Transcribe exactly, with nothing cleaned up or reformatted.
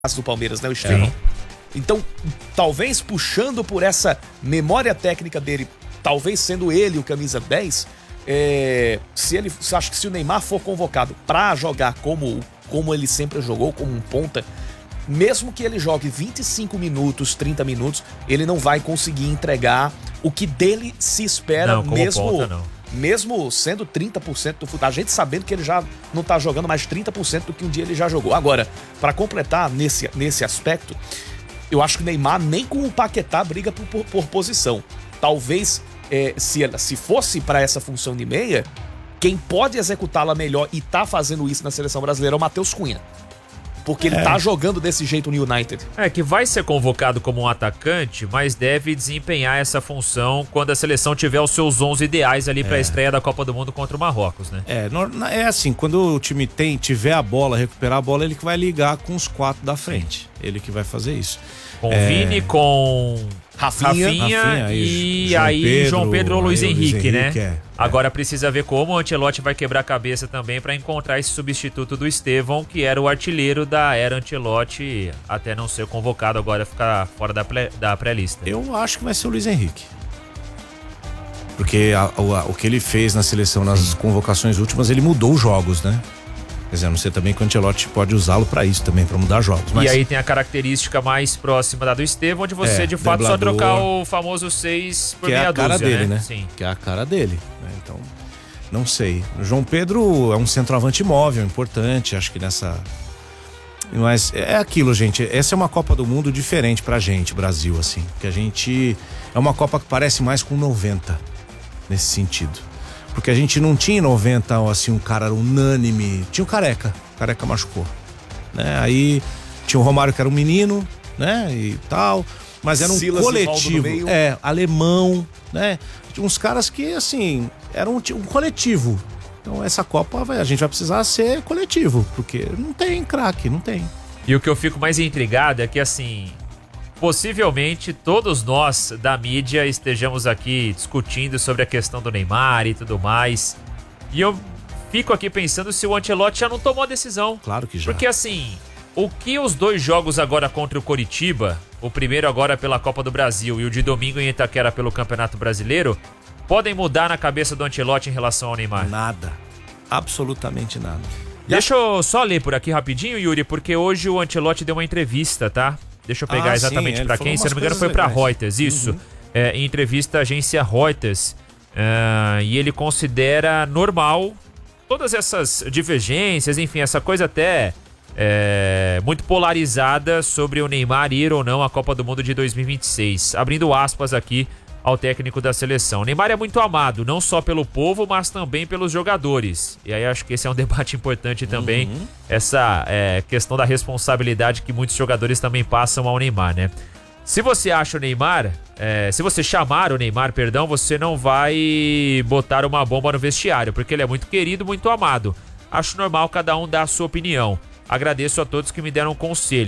do Palmeiras, né, o Estevão? É. Então, talvez puxando por essa memória técnica dele, talvez sendo ele o camisa dez, é, se ele, acho que se o Neymar for convocado pra jogar como, como ele sempre jogou, como um ponta, mesmo que ele jogue vinte e cinco minutos, trinta minutos, ele não vai conseguir entregar o que dele se espera, não, como mesmo... ponta, não. Mesmo sendo trinta por cento do futebol, a gente sabendo que ele já não tá jogando mais trinta por cento do que um dia ele já jogou. Agora, para completar nesse, nesse aspecto, eu acho que o Neymar nem com o Paquetá briga por, por, por posição. Talvez, é, se, se fosse para essa função de meia, quem pode executá-la melhor e tá fazendo isso na seleção brasileira é o Matheus Cunha. Porque ele é. tá jogando desse jeito no United. É, que vai ser convocado como um atacante, mas deve desempenhar essa função quando a seleção tiver os seus onze ideais ali para a é. estreia da Copa do Mundo contra o Marrocos, né? É, é assim, quando o time tem, tiver a bola, recuperar a bola, ele que vai ligar com os quatro da frente. Sim. Ele que vai fazer isso. Com é... Vini, com Rafinha, Rafinha, Rafinha e João aí Pedro, João Pedro ou Luiz Henrique, Luiz Henrique, né? É. Agora precisa ver como o Ancelotti vai quebrar a cabeça também para encontrar esse substituto do Estevão, que era o artilheiro da era Ancelotti, até não ser convocado agora, ficar fora da, pré, da pré-lista. Eu acho que vai ser o Luiz Henrique. Porque a, a, o que ele fez na seleção, nas Sim. convocações últimas, ele mudou os jogos, né? Quer dizer, não sei também que o Ancelotti pode usá-lo para isso também, para mudar jogos. Mas... E aí tem a característica mais próxima da do Estevão, onde você é, de fato só trocar o famoso seis por meia dúzia, que é a cara dúzia, dele, né? né? Sim. Que é a cara dele, né? Então, não sei. O João Pedro é um centroavante móvel, importante, acho que nessa... Mas é aquilo, gente, essa é uma Copa do Mundo diferente pra gente, Brasil, assim, que a gente... É uma Copa que parece mais com noventa, nesse sentido. Porque a gente não tinha em noventa, assim, um cara unânime. Tinha o Careca, o Careca machucou, né? Aí tinha o Romário, que era um menino, né? E tal, mas era um Silas coletivo, é, alemão, né? Tinha uns caras que, assim, eram um, um coletivo. Então essa Copa a gente vai precisar ser coletivo, porque não tem craque, não tem. E o que eu fico mais intrigado é que, assim, possivelmente todos nós da mídia estejamos aqui discutindo sobre a questão do Neymar e tudo mais. E eu fico aqui pensando se o Ancelotti já não tomou a decisão. Claro que já. Porque assim, o que os dois jogos agora contra o Coritiba, o primeiro agora pela Copa do Brasil e o de domingo em Itaquera pelo Campeonato Brasileiro, podem mudar na cabeça do Ancelotti em relação ao Neymar? Nada. Absolutamente nada. Deixa eu só ler por aqui rapidinho, Yuri, porque hoje o Ancelotti deu uma entrevista, tá? Deixa eu pegar ah, exatamente sim, pra quem, se não me engano foi pra Reuters, isso. Uhum. É, em entrevista à agência Reuters. Uh, e ele considera normal todas essas divergências, enfim, essa coisa até é, muito polarizada sobre o Neymar ir ou não à Copa do Mundo de dois mil e vinte e seis. Abrindo aspas aqui ao técnico da seleção. Neymar é muito amado, não só pelo povo, mas também pelos jogadores. E aí acho que esse é um debate importante também, uhum. essa é, questão da responsabilidade que muitos jogadores também passam ao Neymar, né? Se você acha o Neymar, é, se você chamar o Neymar, perdão, você não vai botar uma bomba no vestiário, porque ele é muito querido, muito amado. Acho normal cada um dar a sua opinião. Agradeço a todos que me deram conselho.